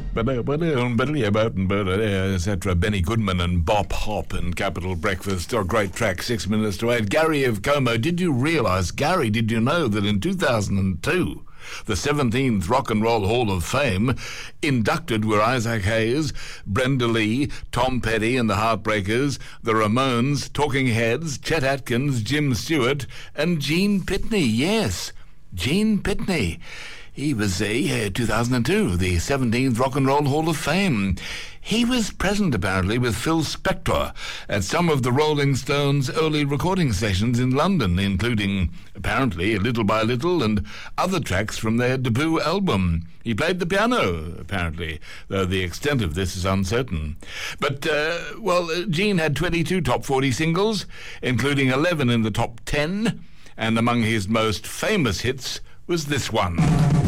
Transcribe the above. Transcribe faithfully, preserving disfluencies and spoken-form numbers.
et cetera. Benny Goodman and Bop Hop and Capital Breakfast. A great track, six minutes to eight. Gary of Como, did you realise, Gary, did you know that in two thousand two, the seventeenth Rock and Roll Hall of Fame inducted were Isaac Hayes, Brenda Lee, Tom Petty and the Heartbreakers, the Ramones, Talking Heads, Chet Atkins, Jim Stewart and Gene Pitney. Yes, Gene Pitney. He was uh, two thousand two, the seventeenth Rock and Roll Hall of Fame. He was present, apparently, with Phil Spector at some of the Rolling Stones' early recording sessions in London, including, apparently, Little by Little and other tracks from their debut album. He played the piano, apparently, though the extent of this is uncertain. But, uh, well, Gene had twenty-two top forty singles, including eleven in the top ten, and among his most famous hits was this one.